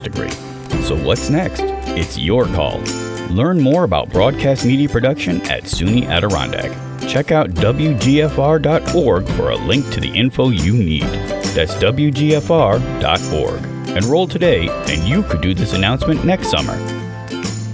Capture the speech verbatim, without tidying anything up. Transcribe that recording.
degree. So what's next? It's your call. Learn more about broadcast media production at SUNY Adirondack. Check out W G F R dot org for a link to the info you need. That's W G F R dot org. Enroll today and you could do this announcement next summer.